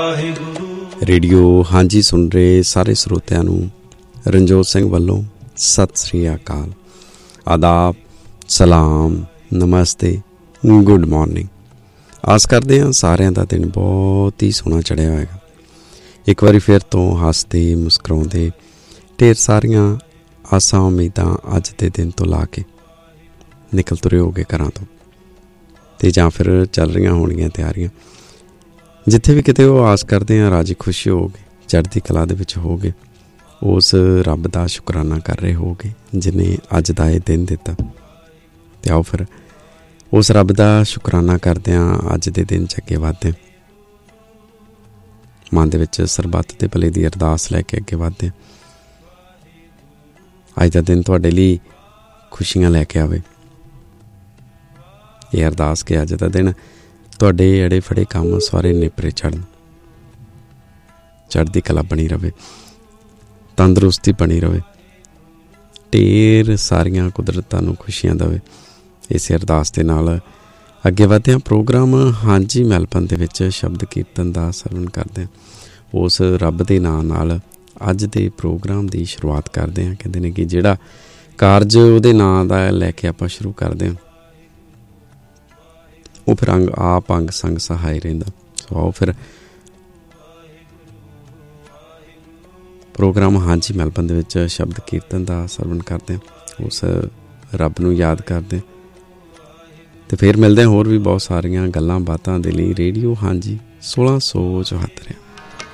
Radio ਹਾਂਜੀ ਸੁਣ ਰਹੇ ਸਾਰੇ ਸਰੋਤਿਆਂ ਨੂੰ ਰਣਜੋਤ ਸਿੰਘ ਵੱਲੋਂ ਸਤਿ ਸ੍ਰੀ ਅਕਾਲ, ਆਦਾਬ, ਸਲਾਮ, ਨਮਸਤੇ, ਗੁੱਡ ਮਾਰਨਿੰਗ। ਆਸ ਕਰਦੇ ਹਾਂ ਸਾਰਿਆਂ ਦਾ ਦਿਨ ਬਹੁਤ ਹੀ ਸੋਹਣਾ ਚੜ੍ਹਿਆ ਹੋਏਗਾ। ਇੱਕ ਵਾਰੀ ਫਿਰ ਤੋਂ ਹੱਸਦੇ ਮੁਸਕਰਾਉਂਦੇ ਢੇਰ ਸਾਰੀਆਂ ਆਸਾਂ ਉਮੀਦਾਂ ਅੱਜ ਦੇ ਦਿਨ ਤੋਂ ਲਾ ਕੇ ਨਿਕਲ ਤੁਰੇ ਹੋਗੇ ਘਰਾਂ ਤੋਂ, ਅਤੇ ਜਾਂ ਫਿਰ ਚੱਲ ਰਹੀਆਂ ਹੋਣਗੀਆਂ ਤਿਆਰੀਆਂ। ਜਿੱਥੇ ਵੀ ਕਿਤੇ ਉਹ ਆਸ ਕਰਦੇ ਹਾਂ ਰਾਜੀ ਖੁਸ਼ੀ ਹੋਊਗੇ, ਚੜ੍ਹਦੀ ਕਲਾ ਦੇ ਵਿੱਚ ਹੋਊਗੇ, ਉਸ ਰੱਬ ਦਾ ਸ਼ੁਕਰਾਨਾ ਕਰ ਰਹੇ ਹੋਊਗੇ ਜਿਹਨੇ ਅੱਜ ਦਾ ਇਹ ਦਿਨ ਦਿੱਤਾ। ਅਤੇ ਆਓ ਫਿਰ ਉਸ ਰੱਬ ਦਾ ਸ਼ੁਕਰਾਨਾ ਕਰਦਿਆਂ ਅੱਜ ਦੇ ਦਿਨ 'ਚ ਅੱਗੇ ਵਧਦੇ, ਮਨ ਦੇ ਵਿੱਚ ਸਰਬੱਤ ਦੇ ਭਲੇ ਦੀ ਅਰਦਾਸ ਲੈ ਕੇ ਅੱਗੇ ਵਧਦੇ। ਅੱਜ ਦਾ ਦਿਨ ਤੁਹਾਡੇ ਲਈ ਖੁਸ਼ੀਆਂ ਲੈ ਕੇ ਆਵੇ। ਇਹ ਅਰਦਾਸ ਕਿ ਅੱਜ ਦਾ ਦਿਨ ਤੁਹਾਡੇ ਅੜੇ ਫੜੇ ਕੰਮ ਸਾਰੇ ਨੇਪਰੇ ਚੜ੍ਹਨ, ਚੜ੍ਹਦੀ ਕਲਾ ਬਣੀ ਰਹੇ, ਤੰਦਰੁਸਤੀ ਬਣੀ ਰਹੇ, ਢੇਰ ਸਾਰੀਆਂ ਕੁਦਰਤਾਂ ਨੂੰ ਖੁਸ਼ੀਆਂ ਦੇਵੇ। ਇਸੇ ਅਰਦਾਸ ਦੇ ਨਾਲ ਅੱਗੇ ਵਧਦੇ ਹਾਂ। ਪ੍ਰੋਗਰਾਮ ਹਾਂਜੀ ਮੈਲਬਨ ਦੇ ਵਿੱਚ ਸ਼ਬਦ ਕੀਰਤਨ ਦਾ ਸਰਵਣ ਕਰਦੇ ਹਾਂ। ਉਸ ਰੱਬ ਦੇ ਨਾਂ ਨਾਲ ਅੱਜ ਦੇ ਪ੍ਰੋਗਰਾਮ ਦੀ ਸ਼ੁਰੂਆਤ ਕਰਦੇ ਹਾਂ। ਕਹਿੰਦੇ ਨੇ ਕਿ ਜਿਹੜਾ ਕਾਰਜ ਉਹਦੇ ਨਾਂ ਦਾ ਲੈ ਕੇ ਆਪਾਂ ਸ਼ੁਰੂ ਕਰਦੇ ਹਾਂ, ਉਹ ਫਿਰ ਆਪ ਅੰਗ ਸੰਗ ਸਹਾਈ ਰਹਿੰਦਾ। ਸੋ ਆਓ ਫਿਰ ਪ੍ਰੋਗਰਾਮ ਹਾਂਜੀ ਮੈਲਬਨ ਦੇ ਵਿੱਚ ਸ਼ਬਦ ਕੀਰਤਨ ਦਾ ਸਰਵਣ ਕਰਦੇ ਹਾਂ, ਉਸ ਰੱਬ ਨੂੰ ਯਾਦ ਕਰਦੇ ਹਾਂ, ਅਤੇ ਫਿਰ ਮਿਲਦੇ ਹਾਂ ਹੋਰ ਵੀ ਬਹੁਤ ਸਾਰੀਆਂ ਗੱਲਾਂ ਬਾਤਾਂ ਦੇ ਲਈ। ਰੇਡੀਓ ਹਾਂਜੀ 1674